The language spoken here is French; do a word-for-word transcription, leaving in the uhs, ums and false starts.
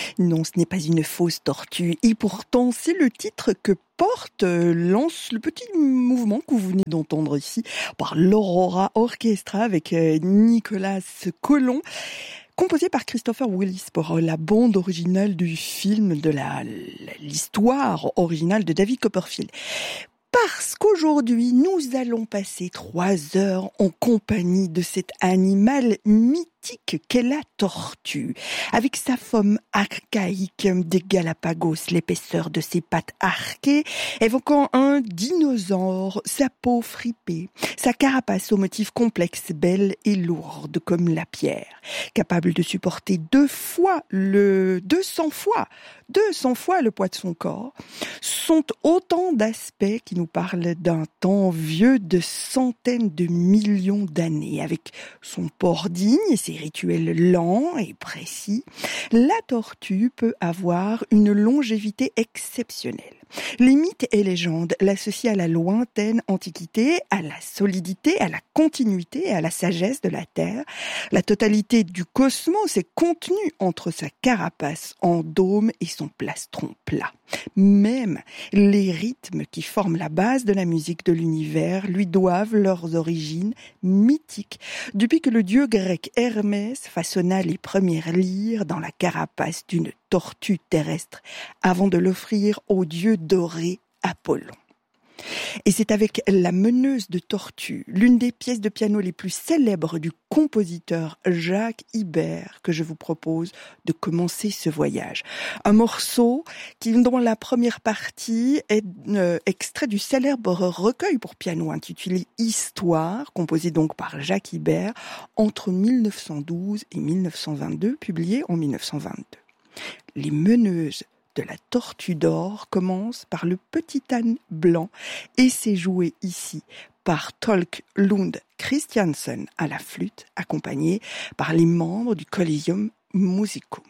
Non, ce n'est pas une fausse tortue. Et pourtant, c'est le titre que porte, euh, lance le petit mouvement que vous venez d'entendre ici par l'Aurora Orchestra avec euh, Nicolas Colomb, composé par Christopher Willis pour la bande originale du film, de la, l'histoire originale de David Copperfield. Parce qu'aujourd'hui, nous allons passer trois heures en compagnie de cet animal mythique qu'est la tortue. Avec sa forme archaïque des Galapagos, l'épaisseur de ses pattes arquées, évoquant un dinosaure, sa peau fripée, sa carapace aux motifs complexes, belle et lourde comme la pierre, capable de supporter deux fois le, deux cents fois, deux cents fois le poids de son corps, sont autant d'aspects qui nous parlent d'un temps vieux de centaines de millions d'années. Avec son port digne et ses rituels lents et précis, la tortue peut avoir une longévité exceptionnelle. Les mythes et légendes l'associent à la lointaine antiquité, à la solidité, à la continuité et à la sagesse de la Terre. La totalité du cosmos est contenue entre sa carapace en dôme et son plastron plat. Même les rythmes qui forment la base de la musique de l'univers lui doivent leurs origines mythiques, depuis que le dieu grec Hermès façonna les premières lyres dans la carapace d'une tortue terrestre avant de l'offrir au dieu doré Apollon. Et c'est avec la meneuse de tortue, l'une des pièces de piano les plus célèbres du compositeur Jacques Ibert, que je vous propose de commencer ce voyage. Un morceau qui, dont la première partie est euh, extrait du célèbre recueil pour piano intitulé Histoire, composé donc par Jacques Ibert entre mille neuf cent douze et mille neuf cent vingt-deux, publié en mille neuf cent vingt-deux. Les meneuses de la tortue d'or commence par le petit âne blanc et c'est joué ici par Tolk Lund Christiansen à la flûte, accompagné par les membres du Collegium Musicum.